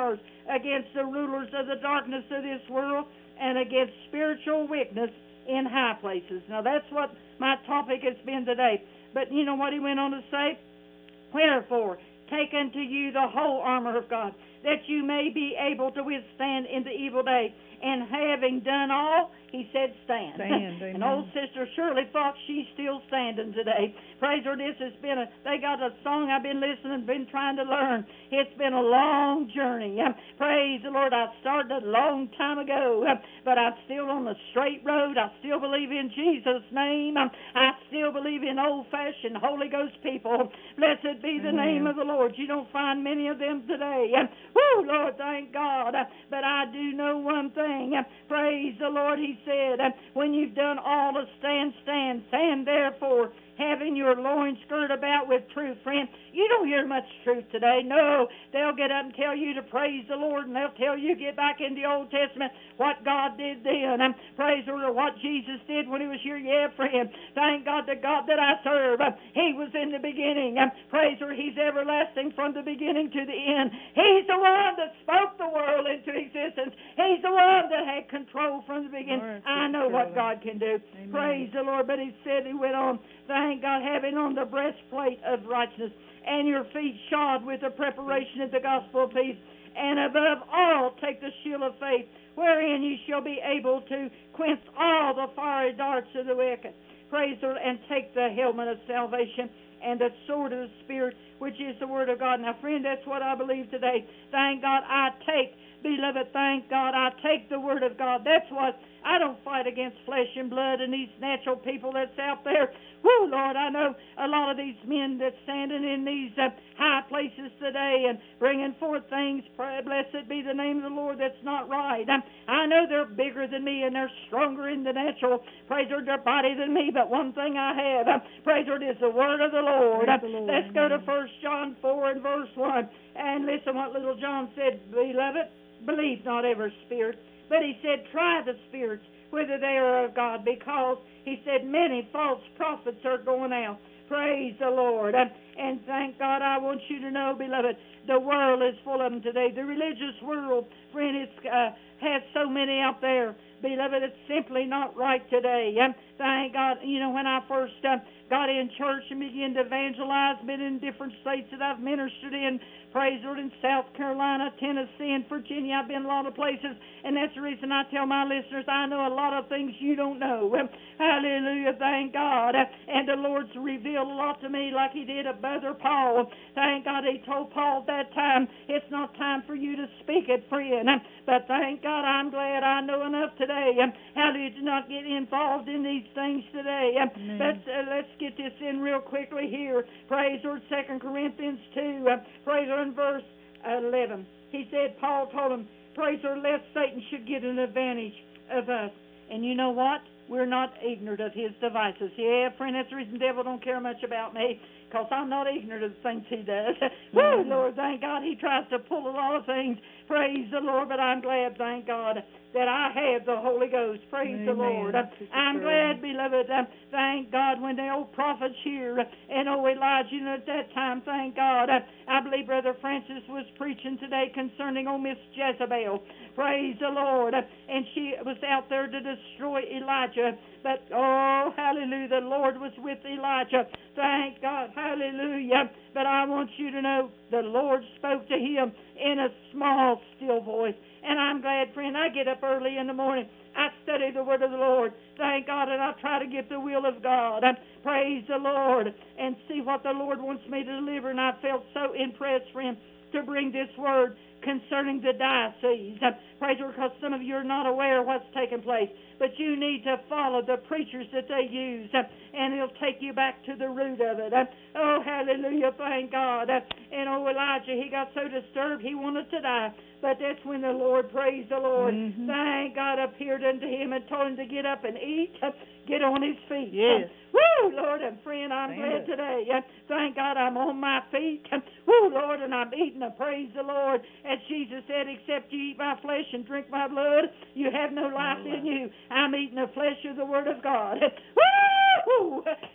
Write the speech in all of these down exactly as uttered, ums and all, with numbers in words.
powers, against the rulers of the darkness of this world, and against spiritual wickedness in high places. Now that's what my topic has been today. But you know what he went on to say? Wherefore, take unto you the whole armor of God, that you may be able to withstand in the evil day. And having done all, he said, stand. Stand, and old Sister Shirley Fox, she's still standing today. Praise her. This has been a, they got a song I've been listening, been trying to learn. It's been a long journey. Um, praise the Lord. I started a long time ago, um, but I'm still on the straight road. I still believe in Jesus' name. Um, I still believe in old-fashioned Holy Ghost people. Blessed be the Amen. name of the Lord. You don't find many of them today. Um, woo, Lord, thank God. Uh, but I do know one thing. Uh, praise the Lord. He said, uh, when you've done all to stand, stand. Stand therefore, having your loins girt about with truth. Friend, you don't hear much truth today. No, they'll get up and tell you to praise the Lord, and they'll tell you get back in the Old Testament what God did then, and praise the Lord, what Jesus did when he was here. Yeah, friend, thank God, the God that I serve, uh, he was in the beginning. Um, praise the Lord, he's everlasting from the beginning to the end. He's the one that spoke the world into existence. He's the one that had control from the beginning. Lord, I know what God can do. Amen. Praise the Lord. But he said, he went on, thank God, having on the breastplate of righteousness, and your feet shod with the preparation of the gospel of peace, and above all take the shield of faith, wherein ye shall be able to quench all the fiery darts of the wicked. Praise the Lord. And take the helmet of salvation and the sword of the Spirit, which is the word of God. Now, friend, that's what I believe today. Thank God I take, beloved, thank God I take the word of God. That's what, I don't fight against flesh and blood and these natural people that's out there. Woo, Lord, I know a lot of these men that's standing in these uh, high places today and bringing forth things, pray, blessed be the name of the Lord, that's not right. Um, I know they're bigger than me and they're stronger in the natural, praise Lord, their body than me, but one thing I have, um, praise Lord, is the word of the Lord. Um, the Lord. Let's go to First John four and verse one, and listen what little John said, beloved, believe not every spirit, but he said, try the spirits, whether they are of God, because he said many false prophets are going out. Praise the Lord. And, and thank God, I want you to know, beloved, the world is full of them today. The religious world, friend, it's, uh, has so many out there. Beloved, it's simply not right today. Um, thank God, you know, when I first uh, got in church and began to evangelize, been in different states that I've ministered in, praise the Lord, in South Carolina, Tennessee, and Virginia. I've been a lot of places, and that's the reason I tell my listeners I know a lot of things you don't know. Um, hallelujah, thank God. Uh, and the Lord's revealed a lot to me like he did of Brother Paul. Thank God he told Paul at that time, it's not time for you to speak it, friend. Um, but thank God I'm glad I know enough today. Um, how do you not get involved in these things today? Um, let's, uh, let's get this in real quickly here. Praise the Lord, Second Corinthians two. Uh, praise the Lord, in verse eleven. He said, Paul told him, praise the Lord, lest Satan should get an advantage of us. And you know what? We're not ignorant of his devices. Yeah, friend, that's the reason the devil don't care much about me, because I'm not ignorant of the things he does. Woo, Lord, thank God, he tries to pull a lot of things. Praise the Lord, but I'm glad, thank God, that I have the Holy Ghost. Praise Amen. the Lord. I'm glad, beloved, uh, thank God, when the old prophets here, uh, and oh, Elijah, you know, at that time, thank God, uh, I believe Brother Francis was preaching today concerning old Miss Jezebel. Praise the Lord. Uh, and she was out there to destroy Elijah. But, oh, hallelujah, the Lord was with Elijah. Thank God, hallelujah. But I want you to know the Lord spoke to him in a small, still voice. And I'm glad, friend, I get up early in the morning. I study the word of the Lord. Thank God, and I try to get the will of God. And praise the Lord and see what the Lord wants me to deliver. And I felt so impressed, friend, to bring this word concerning the diocese. Uh, praise the Lord, because some of you are not aware of what's taking place. But you need to follow the preachers that they use, uh, and it'll take you back to the root of it. Uh, oh, hallelujah, thank God. Uh, and oh, Elijah, he got so disturbed he wanted to die. But that's when the Lord, praise the Lord, mm-hmm. thank God, appeared unto him and told him to get up and eat, uh, get on his feet. Yes. Uh, woo, Lord, and friend, I'm Stand glad up. today. Uh, thank God I'm on my feet. Uh, woo, Lord, and I'm eating. Uh, praise the Lord. As Jesus said, except you eat my flesh and drink my blood, you have no life No in life. you. I'm eating the flesh of the Word of God. Woo! Woo!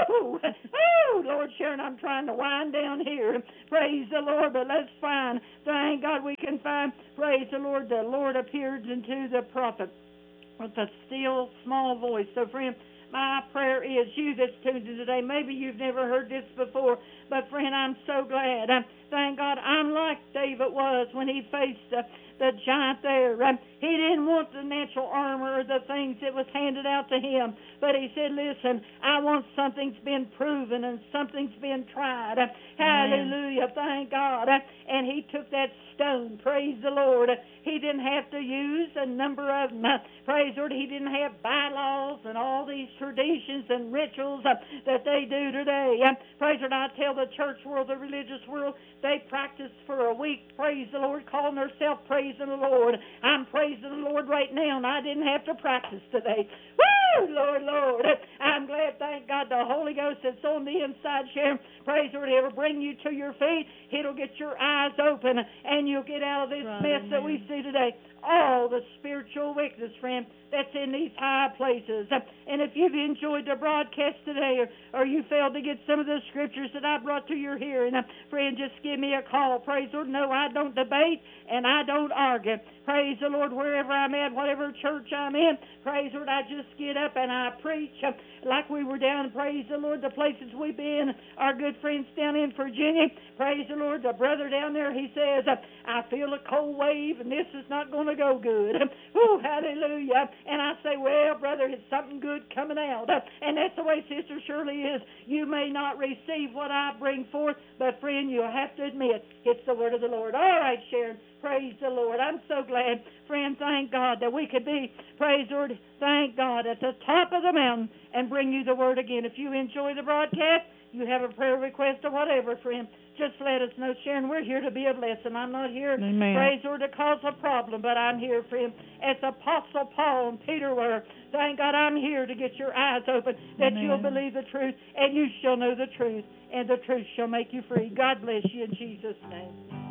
Woo! Oh, Lord Sharon, I'm trying to wind down here. Praise the Lord, but let's find. Thank God we can find. Praise the Lord. The Lord appeared unto the prophet with a still small voice. So, friend, my prayer is you that's tuned in today. Maybe you've never heard this before, but friend, I'm so glad. Um, thank God I'm like David was when he faced uh, the giant there. Um, he didn't want the natural armor or the things that was handed out to him, but he said, listen, I want something's been proven and something's been tried. Uh, hallelujah. Thank God. Uh, and he took that stone. Praise the Lord. Uh, he didn't have to use a number of them. Uh, praise the Lord. He didn't have bylaws and all these traditions and rituals uh, that they do today. Uh, praise the Lord. I tell the church world, the religious world, they practice for a week. Praise the Lord, calling themselves praising the Lord. I'm praising the Lord right now, and I didn't have to practice today. Woo! Lord, Lord. I'm glad, thank God, the Holy Ghost that's on the inside, Sharon. Praise the Lord. It'll bring you to your feet. It'll get your eyes open, and you'll get out of this right, mess amen. That we see today. All the spiritual wickedness, friend, that's in these high places. And if you've enjoyed the broadcast today, or, or you failed to get some of the scriptures that I brought to your hearing, friend, just give me a call. Praise the Lord. No, I don't debate and I don't argue. Praise the Lord, wherever I'm at, whatever church I'm in, praise the Lord, I just get up and I preach like we were down, praise the Lord, the places we've been, our good friends down in Virginia, praise the Lord, the brother down there, he says, I feel a cold wave and this is not going to go good. Ooh, hallelujah. And I say, well, brother, it's something good coming out. And that's the way Sister Shirley is. You may not receive what I bring forth, but friend, you'll have to admit it's the word of the Lord. All right, Sharon. Praise the Lord. I'm so glad, friend, thank God that we could be, praise the Lord, thank God, at the top of the mountain and bring you the word again. If you enjoy the broadcast, you have a prayer request or whatever, friend, just let us know, Sharon. We're here to be a blessing. I'm not here, Amen. Praise the Lord, to cause a problem, but I'm here, friend, as Apostle Paul and Peter were. Thank God I'm here to get your eyes open, that Amen. You'll believe the truth, and you shall know the truth, and the truth shall make you free. God bless you in Jesus' name.